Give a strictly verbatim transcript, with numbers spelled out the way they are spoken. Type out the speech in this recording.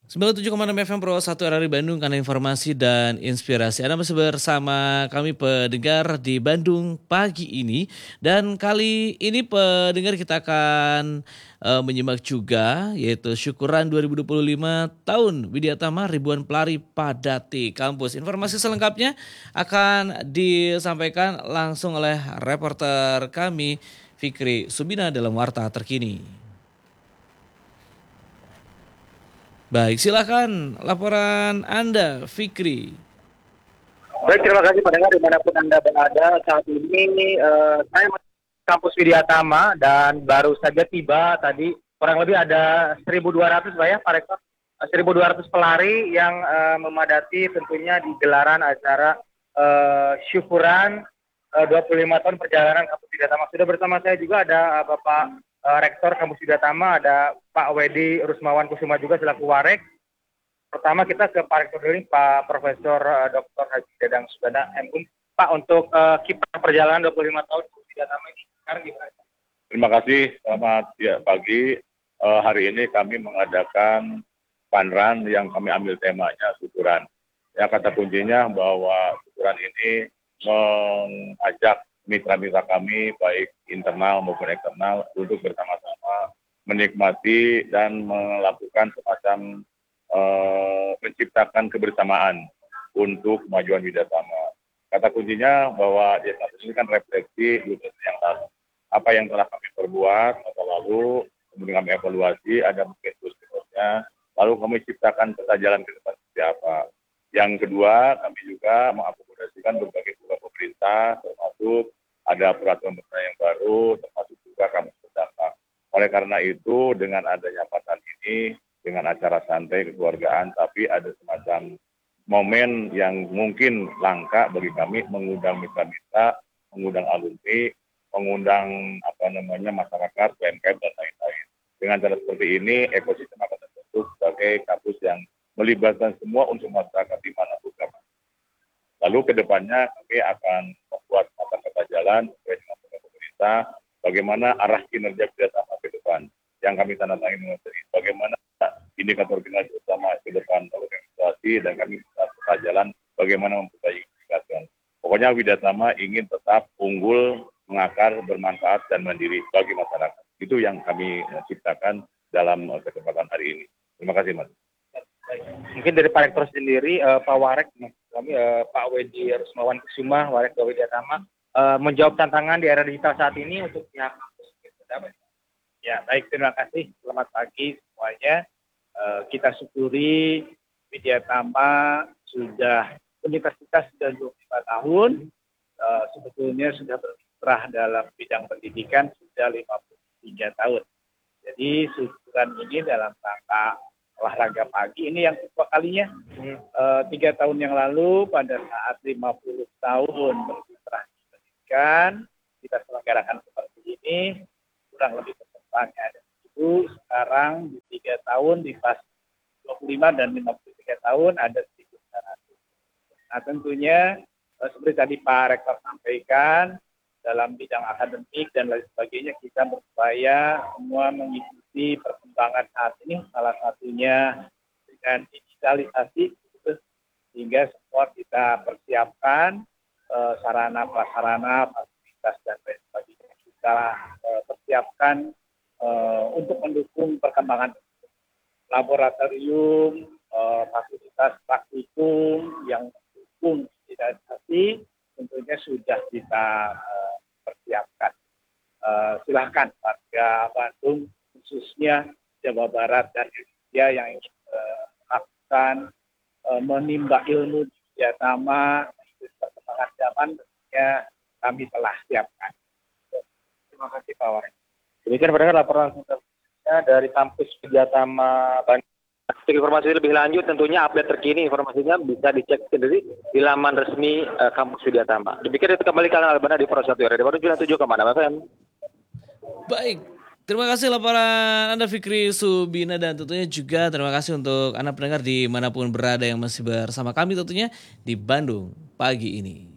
sembilan puluh tujuh koma enam F M Pro satu R R I Bandung karena informasi dan inspirasi. Anda masih bersama kami pendengar di Bandung pagi ini. Dan kali ini pendengar kita akan uh, menyimak juga yaitu syukuran dua ribu dua puluh lima tahun Widyatama ribuan pelari padati kampus. Informasi selengkapnya akan disampaikan langsung oleh reporter kami Fikri Subina dalam Warta Terkini. Baik, silakan laporan Anda, Fikri. Baik, terima kasih pendengar dimanapun Anda berada. Saat ini uh, saya masih di kampus Widyatama dan baru saja tiba tadi kurang lebih ada seribu dua ratus Pak ya, Pak Rektor. seribu dua ratus pelari yang uh, memadati tentunya di gelaran acara uh, syukuran uh, dua puluh lima tahun perjalanan kampus Widyatama. Sudah bersama saya juga ada uh, Bapak uh, Rektor kampus Widyatama, ada Pak Wedi Rusmawan Kusuma juga selaku Warek. Pertama kita ke Pak Rektor dulu, Pak Profesor uh, Doktor Haji Dadang Suganda M Um. Pak, untuk uh, kiprah perjalanan dua puluh lima tahun Widyatama ini sekarang gimana? Terima kasih, selamat ya, pagi. Uh, hari ini kami mengadakan funrun yang kami ambil temanya syukuran. Ya, kata kuncinya bahwa syukuran ini mengajak mitra-mitra kami baik internal maupun eksternal untuk bersama-sama menikmati dan melakukan semacam Uh, menciptakan kebersamaan untuk kemajuan Widyatama. Kata kuncinya bahwa ya, ini kan refleksi yang lalu. Apa yang telah kami perbuat masa lalu, kemudian kami evaluasi, ada mungkin terus-terusnya, lalu kami ciptakan peta jalan ke depan seperti apa. Yang kedua, kami juga mengakomodasikan berbagai program pemerintah, termasuk ada peraturan pemerintah yang baru, termasuk juga kami berdampak. Oleh karena itu, dengan adanya paten ini, dengan acara santai kekeluargaan, tapi ada semacam momen yang mungkin langka bagi kami, mengundang mitra-mitra, mengundang alumni, mengundang apa namanya masyarakat, U M K M dan lain-lain. Dengan cara seperti ini, ekosistem akan terbentuk sebagai kampus yang melibatkan semua unsur masyarakat di mana pun. Lalu ke depannya kami akan membuat mata-mata jalan sesuai dengan pemerintah, bagaimana arah kinerja Widyatama ke depan. Yang kami tanda tangan dengan bagaimana indikator kinerja utama ke depan organisasi, dan kami bisa peta jalan bagaimana memperbaiki indikator. Pokoknya Widyatama ingin tetap unggul, mengakar, bermanfaat dan mandiri bagi masyarakat. Itu yang kami ciptakan dalam kesempatan hari ini. Terima kasih, Mas. Mungkin dari Pak Rektor sendiri, uh, Pak Warek, kami uh, Pak Wedi Rusmawan Kusuma, Warek Widyatama, uh, menjawab tantangan di era digital saat ini untuk pihak kampus. Ya, baik, terima kasih. Selamat pagi semuanya. Uh, kita syukuri Widyatama sudah universitas sudah dua puluh lima tahun, uh, sebetulnya sudah berkiprah dalam bidang pendidikan sudah lima puluh tiga tahun. Jadi syukuran ini dalam rangka olahraga pagi ini yang kedua kalinya. Uh, tiga tahun yang lalu pada saat lima puluh tahun berkiprah di pendidikan, kita selenggarakan seperti ini, kurang lebih kesempatnya ada. Itu sekarang di tiga tahun di fase dua puluh lima dan lima puluh tiga tahun ada seribu seratus. Nah tentunya seperti tadi Pak Rektor sampaikan, dalam bidang akademik dan lain sebagainya kita berupaya semua mengikuti perkembangan saat ini, salah satunya dengan digitalisasi, sehingga semua kita persiapkan eh, sarana prasarana fasilitas dan lain sebagainya kita eh, persiapkan Uh, untuk mendukung perkembangan laboratorium, uh, fasilitas praktikum yang mendukung digitalisasi tentunya sudah kita uh, persiapkan. Uh, silahkan warga Bandung khususnya Jawa Barat dan Indonesia yang ingin uh, melakukan uh, menimba ilmu di Widyatama, perkembangan zaman tentunya kami telah siapkan. Terima kasih Pak Warek. Demikian pendengar laporan dari kampus Widyatama Bandung. Untuk informasi lebih lanjut tentunya update terkini informasinya bisa dicek sendiri di laman resmi uh, kampus Widyatama. Demikian itu kembali kalian Albana di Pro satu R R I Bandung sembilan puluh tujuh koma enam F M. Baik, terima kasih laporan Anda Fikri Subina, dan tentunya juga terima kasih untuk Anda pendengar dimanapun berada yang masih bersama kami tentunya di Bandung pagi ini.